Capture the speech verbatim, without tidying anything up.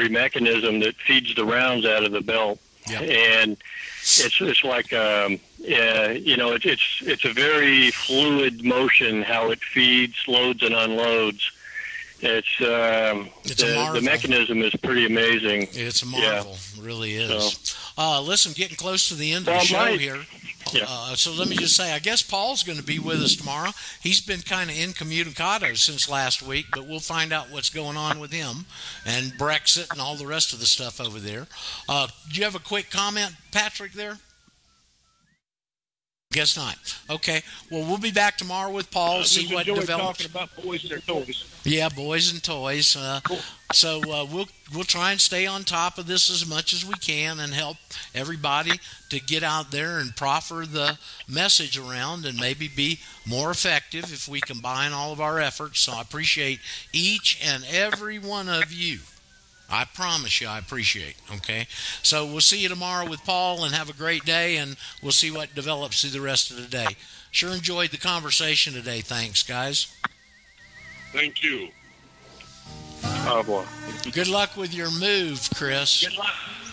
secondary mechanism that feeds the rounds out of the belt. Yep. And it's it's like um, uh, you know, it's it's it's a very fluid motion how it feeds, loads, and unloads. It's, um, it's the, the mechanism is pretty amazing. It's a marvel, yeah. It really is. So, uh, listen, getting close to the end of well, the show my, here. Yeah. Uh, so let me just say, I guess Paul's going to be with us tomorrow. He's been kind of incommunicado since last week, but we'll find out what's going on with him and Brexit and all the rest of the stuff over there. Uh, do you have a quick comment, Patrick, there? Guess not. Okay. Well, we'll be back tomorrow with Paul. I See what enjoy develops. Talking about boys and their toys. Yeah, boys and toys. Uh, cool. So uh, we'll we'll try and stay on top of this as much as we can and help everybody to get out there and proffer the message around and maybe be more effective if we combine all of our efforts. So I appreciate each and every one of you. I promise you I appreciate, okay? So we'll see you tomorrow with Paul, and have a great day, and we'll see what develops through the rest of the day. Sure enjoyed the conversation today. Thanks, guys. Thank you. Oh, boy. Good luck with your move, Chris. Good luck.